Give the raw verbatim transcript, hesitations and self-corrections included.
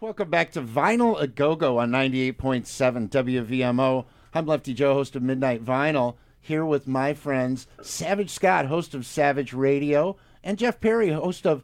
Welcome back to Vinyl A Go-Go on ninety-eight point seven W V M O. I'm Lefty Joe, host of Midnight Vinyl, here with my friends Savage Scott, host of Savage Radio, and Jeff Perry, host of